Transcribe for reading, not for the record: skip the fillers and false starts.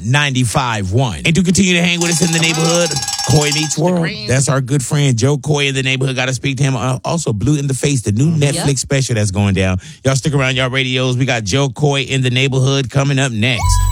95.1. And to continue to hang with us in the neighborhood, Coy Meets World. That's our good friend Joe Coy in the neighborhood. Got to speak to him. Also, Blue in the Face, the new Netflix special that's going down. Y'all stick around, y'all radios. We got Joe Coy in the neighborhood coming up next.